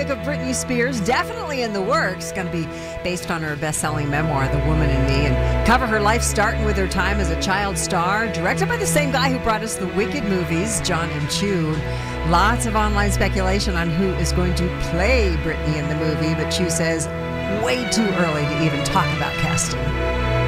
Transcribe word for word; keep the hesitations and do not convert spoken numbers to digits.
biopic of Britney Spears, definitely in the works. Going to be based on her best-selling memoir, The Woman in Me, and cover her life starting with her time as a child star, directed by the same guy who brought us the Wicked movies, John M. Chu. Lots of online speculation on who is going to play Britney in the movie, but Chu says way too early to even talk about casting.